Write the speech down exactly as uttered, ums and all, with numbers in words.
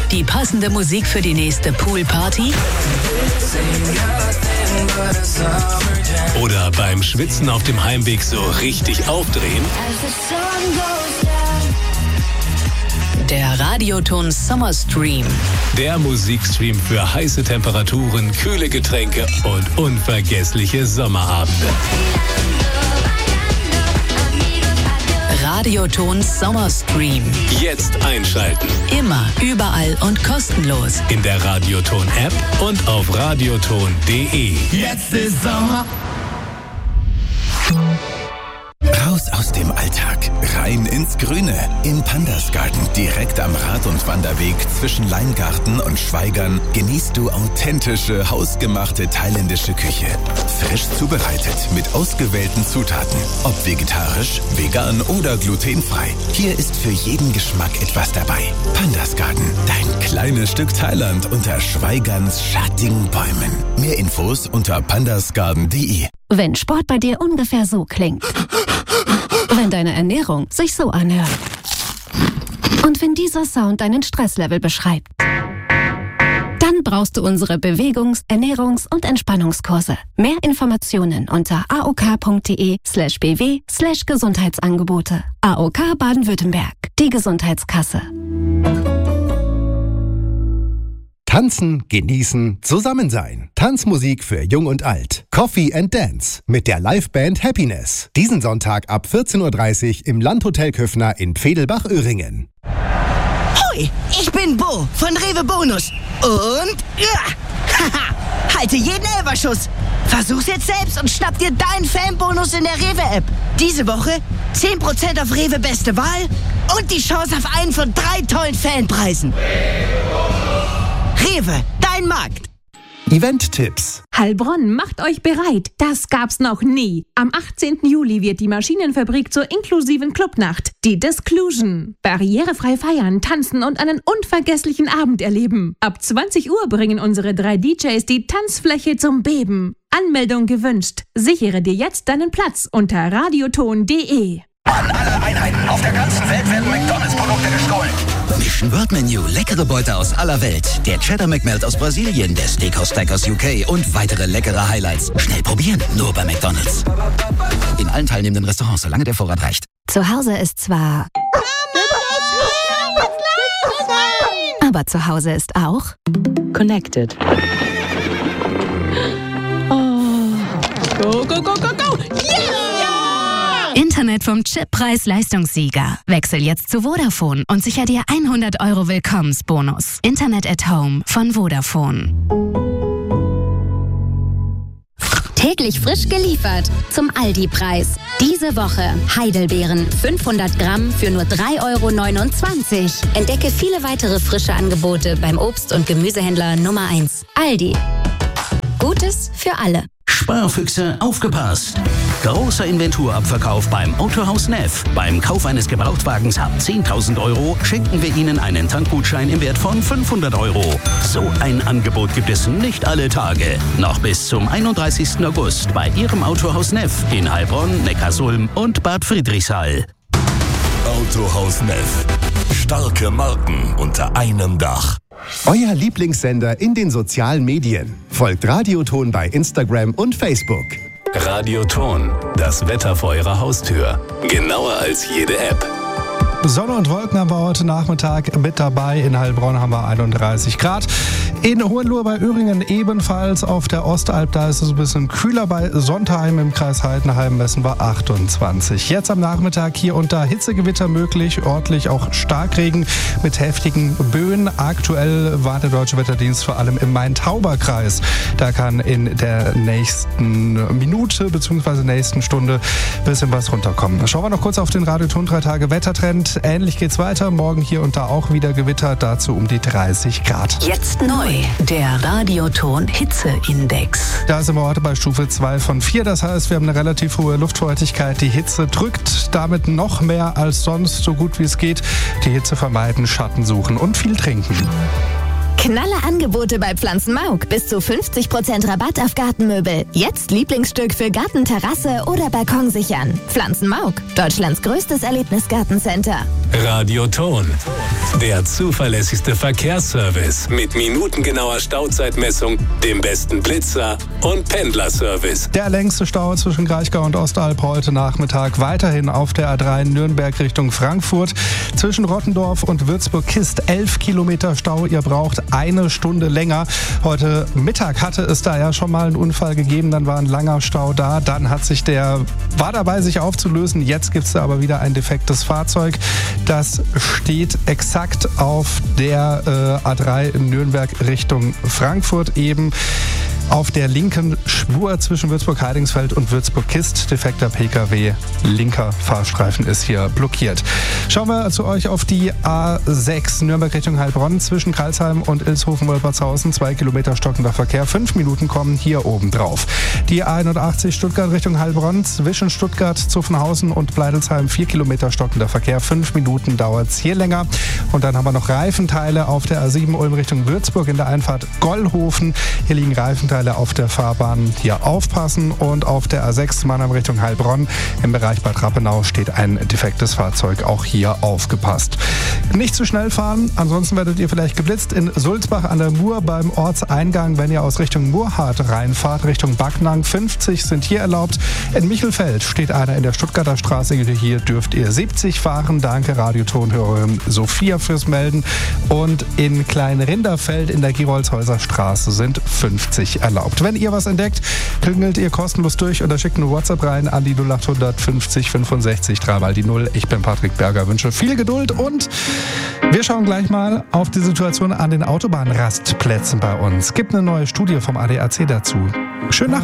Die passende Musik für die nächste Poolparty? Oder beim Schwitzen auf dem Heimweg so richtig aufdrehen? Der Radioton Summer Stream. Der Musikstream für heiße Temperaturen, kühle Getränke und unvergessliche Sommerabende. Radioton Summer Stream. Jetzt einschalten. Immer, überall und kostenlos. In der Radioton-App und auf radioton punkt de. Jetzt ist Sommer. Raus aus dem Alltag, rein ins Grüne. Im Pandasgarten, direkt am Rad- und Wanderweg zwischen Leingarten und Schwaigern, genießt du authentische, hausgemachte thailändische Küche. Frisch zubereitet mit ausgewählten Zutaten. Ob vegetarisch, vegan oder glutenfrei. Hier ist für jeden Geschmack etwas dabei. Pandasgarten, dein kleines Stück Thailand unter Schweigerns schattigen Bäumen. Mehr Infos unter pandasgarten punkt de. Wenn Sport bei dir ungefähr so klingt. Wenn deine Ernährung sich so anhört. Und wenn dieser Sound deinen Stresslevel beschreibt. Dann brauchst du unsere Bewegungs-, Ernährungs- und Entspannungskurse. Mehr Informationen unter aok.de slash bw slash Gesundheitsangebote. A O K Baden-Württemberg, die Gesundheitskasse. Tanzen, genießen, zusammen sein. Tanzmusik für Jung und Alt. Coffee and Dance mit der Liveband Happiness. Diesen Sonntag ab vierzehn Uhr dreißig im Landhotel Köffner in Pfedelbach-Öhringen. Hoi, ich bin Bo von Rewe Bonus. Und ja, haha, halte jeden Elferschuss. Versuch's jetzt selbst und schnapp dir deinen Fanbonus in der Rewe-App. Diese Woche zehn Prozent auf Rewe Beste Wahl und die Chance auf einen von drei tollen Fanpreisen. Rewe, dein Markt. Event-Tipps. Heilbronn, macht euch bereit. Das gab's noch nie. Am achtzehnten Juli wird die Maschinenfabrik zur inklusiven Clubnacht, die Disclusion. Barrierefrei feiern, tanzen und einen unvergesslichen Abend erleben. Ab zwanzig Uhr bringen unsere drei D Js die Tanzfläche zum Beben. Anmeldung gewünscht. Sichere dir jetzt deinen Platz unter radioton punkt de. An alle Einheiten auf der ganzen Welt werden McDonalds-Produkte gestohlen. Mission Word Menu, leckere Beute aus aller Welt. Der Cheddar McMelt aus Brasilien, der Steakhouse Stack aus U K und weitere leckere Highlights. Schnell probieren, nur bei McDonalds. In allen teilnehmenden Restaurants, solange der Vorrat reicht. Zu Hause ist zwar... Aber zu Hause ist auch... Connected. Oh. Go, go, go, go, go! Yeah! Internet vom Chip-Preis-Leistungssieger. Wechsel jetzt zu Vodafone und sicher dir hundert Euro Willkommensbonus. Internet at Home von Vodafone. Täglich frisch geliefert zum Aldi-Preis. Diese Woche Heidelbeeren fünfhundert Gramm für nur drei Euro neunundzwanzig. Entdecke viele weitere frische Angebote beim Obst- und Gemüsehändler Nummer eins. Aldi. Gutes für alle. Sparfüchse, aufgepasst! Großer Inventurabverkauf beim Autohaus Neff. Beim Kauf eines Gebrauchtwagens ab zehntausend Euro schenken wir Ihnen einen Tankgutschein im Wert von fünfhundert Euro. So ein Angebot gibt es nicht alle Tage. Noch bis zum einunddreißigsten August bei Ihrem Autohaus Neff in Heilbronn, Neckarsulm und Bad Friedrichshall. Autohaus Neff. Starke Marken unter einem Dach. Euer Lieblingssender in den sozialen Medien. Folgt Radioton bei Instagram und Facebook. Radioton, das Wetter vor eurer Haustür. Genauer als jede App. Sonne und Wolken haben wir heute Nachmittag mit dabei. In Heilbronn haben wir einunddreißig Grad. In Hohenlohe bei Öhringen ebenfalls. Auf der Ostalb, da ist es ein bisschen kühler. Bei Sontheim im Kreis Heidenheim messen wir achtundzwanzig. Jetzt am Nachmittag hier und da Hitzegewitter möglich. Örtlich auch Starkregen mit heftigen Böen. Aktuell warnt der Deutsche Wetterdienst vor allem im Main-Tauber-Kreis. Da kann in der nächsten Minute bzw. nächsten Stunde ein bisschen was runterkommen. Schauen wir noch kurz auf den Radioton drei Tage Wettertrend. Ähnlich geht's weiter. Morgen hier und da auch wieder Gewitter. Dazu um die dreißig Grad. Jetzt neu, der Radioton Hitzeindex. Da sind wir heute bei Stufe zwei von vier. Das heißt, wir haben eine relativ hohe Luftfeuchtigkeit. Die Hitze drückt damit noch mehr als sonst, so gut wie es geht. Die Hitze vermeiden, Schatten suchen und viel trinken. Knaller Angebote bei Pflanzenmauk. Bis zu fünfzig Prozent Rabatt auf Gartenmöbel. Jetzt Lieblingsstück für Garten, Terrasse oder Balkon sichern. Pflanzenmauk, Deutschlands größtes Erlebnisgartencenter. Radioton, der zuverlässigste Verkehrsservice mit minutengenauer Stauzeitmessung, dem besten Blitzer und Pendlerservice. Der längste Stau zwischen Kraichgau und Ostalb heute Nachmittag weiterhin auf der A drei Nürnberg Richtung Frankfurt. Zwischen Rottendorf und Würzburg-Kist elf Kilometer Stau. Ihr braucht eine Stunde länger. Heute Mittag hatte es da ja schon mal einen Unfall gegeben. Dann war ein langer Stau da. Dann hat sich der, war dabei sich aufzulösen. Jetzt gibt es da aber wieder ein defektes Fahrzeug. Das steht exakt auf der äh, A drei in Nürnberg Richtung Frankfurt eben. Auf der linken Spur zwischen Würzburg-Heidingsfeld und Würzburg-Kist. Defekter P K W, linker Fahrstreifen ist hier blockiert. Schauen wir zu euch auf die A sechs Nürnberg Richtung Heilbronn. Zwischen Karlsheim und Ilshofen-Wolpertshausen zwei Kilometer stockender Verkehr. Fünf Minuten kommen hier oben drauf. Die A einundachtzig Stuttgart Richtung Heilbronn. Zwischen Stuttgart, Zuffenhausen und Bleidelsheim vier Kilometer stockender Verkehr. Fünf Minuten dauert es hier länger. Und dann haben wir noch Reifenteile auf der A sieben Ulm Richtung Würzburg in der Einfahrt Gollhofen. Hier liegen Reifenteile auf der Fahrbahn, hier aufpassen. Und auf der A sechs Mannheim Richtung Heilbronn im Bereich Bad Rappenau steht ein defektes Fahrzeug, auch hier aufgepasst. Nicht zu schnell fahren, ansonsten werdet ihr vielleicht geblitzt in Sulzbach an der Mur beim Ortseingang, wenn ihr aus Richtung Murrhardt reinfahrt, Richtung Backnang. fünfzig sind hier erlaubt. In Michelfeld steht einer in der Stuttgarter Straße, hier dürft ihr siebzig fahren. Danke Radiotonhörerin Sophia fürs Melden. Und in Kleinrinderfeld in der Gerolzhäuser Straße sind fünfzig erlaubt. Wenn ihr was entdeckt, klingelt ihr kostenlos durch oder schickt eine WhatsApp rein an die null acht fünfzig fünfundsechzig drei mal die null. Ich bin Patrick Berger, wünsche viel Geduld und wir schauen gleich mal auf die Situation an den Autobahnrastplätzen bei uns. Es gibt eine neue Studie vom A D A C dazu. Schönen Nachmittag.